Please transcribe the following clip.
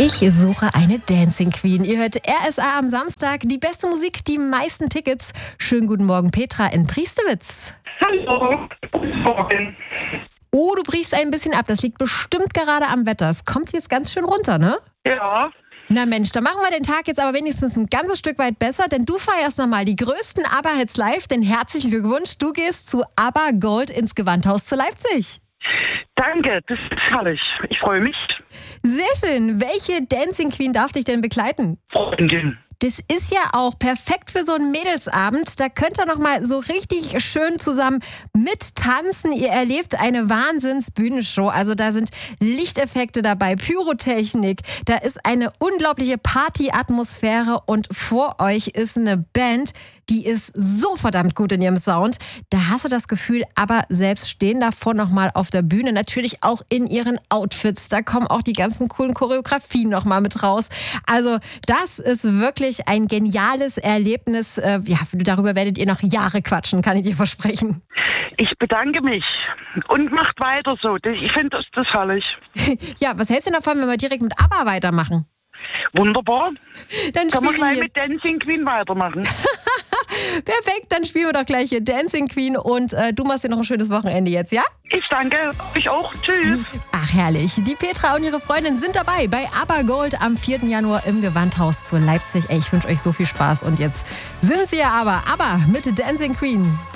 Ich suche eine Dancing Queen. Ihr hört RSA am Samstag. Die beste Musik, die meisten Tickets. Schönen guten Morgen, Petra in Priestewitz. Hallo, guten Morgen. Oh, du brichst ein bisschen ab. Das liegt bestimmt gerade am Wetter. Es kommt jetzt ganz schön runter, ne? Ja, Na Mensch, dann machen wir den Tag jetzt aber wenigstens ein ganzes Stück weit besser, denn du feierst nochmal die größten ABBA-Hits live. Denn herzlichen Glückwunsch, du gehst zu ABBA Gold ins Gewandhaus zu Leipzig. danke, das ist herrlich. Ich freue mich. Sehr schön. Welche Dancing Queen darf dich denn begleiten? Freundin. Das ist ja auch perfekt für so einen Mädelsabend. Da könnt ihr noch mal so richtig schön zusammen mittanzen. Ihr erlebt eine Wahnsinns-Bühnenshow. Also da sind Lichteffekte dabei, Pyrotechnik. Da ist eine unglaubliche Party-Atmosphäre und vor euch ist eine Band, die ist so verdammt gut in ihrem Sound. Da hast du das Gefühl, aber selbst stehen davor noch mal auf der Bühne. Natürlich auch in ihren Outfits. Da kommen auch die ganzen coolen Choreografien noch mal mit raus. Also das ist wirklich ein geniales Erlebnis. Darüber werdet ihr noch Jahre quatschen, kann ich dir versprechen. Ich bedanke mich und macht weiter so. Ich finde das herrlich. Ja, was hältst du davon, wenn wir direkt mit ABBA weitermachen? Wunderbar. Dann Kann man spiele gleich ich mit Dancing Queen weitermachen. Perfekt, dann spielen wir doch gleich hier Dancing Queen und du machst dir noch ein schönes Wochenende jetzt, ja? Ich danke, ich auch. Tschüss. Ach herrlich, die Petra und ihre Freundin sind dabei bei ABBA Gold am 4. Januar im Gewandhaus zu Leipzig. Ey, ich wünsche euch so viel Spaß und jetzt sind sie ja ABBA mit Dancing Queen.